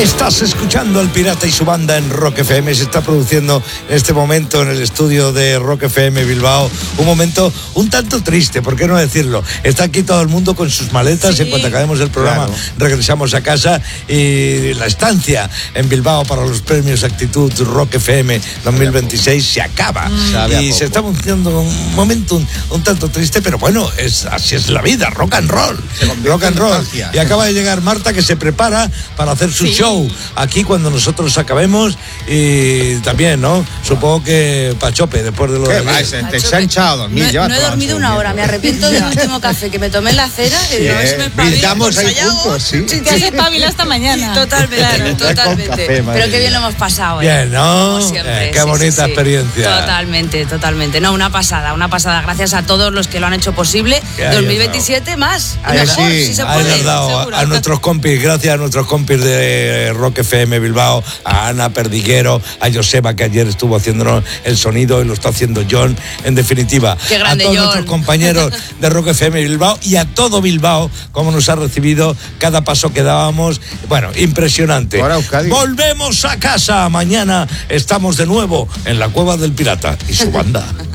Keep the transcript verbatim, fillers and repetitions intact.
Estás escuchando al Pirata y su banda en Rock F M. Se está produciendo en este momento en el estudio de Rock F M Bilbao un momento un tanto triste, ¿por qué no decirlo? Está aquí todo el mundo con sus maletas, sí. En cuanto acabemos el programa, claro, regresamos a casa, y la estancia en Bilbao para los premios Actitud Rock F M dos mil veintiséis se acaba. Mm. Y se está produciendo un momento un, un tanto triste, pero bueno, es, así es la vida, rock and roll. Rock and roll. Y acaba de llegar Marta, que se prepara para hacer su sí. show aquí cuando nosotros acabemos, y también, ¿no? Supongo que Pachope, después de lo de... Va, se, te se ha hinchado a dormir. No, no he dormido una hora, me arrepiento del último café que me tomé en la acera. Y no, se me brindamos ahí juntos, sí. Sí, te has espabilado esta mañana. Totalmente, claro, totalmente. Café, Pero qué bien lo hemos pasado. ¿eh? Bien, ¿no? Como siempre. Eh, qué sí, bonita sí, sí. experiencia. Totalmente, totalmente. No, una pasada, una pasada. Gracias a todos los que lo han hecho posible. dos mil veintisiete más. Ay, mejor, sí. si se puede. Dado, a nuestros compis, gracias a nuestros compis de Rock F M Bilbao, a Ana Perdiguero, a Joseba, que ayer estuvo haciéndonos el sonido y lo está haciendo John. En definitiva, Qué grande, a todos John. nuestros compañeros de Rock F M Bilbao y a todo Bilbao, como nos ha recibido cada paso que dábamos. Bueno, impresionante. Volvemos a casa. Mañana estamos de nuevo en la Cueva del Pirata y su banda.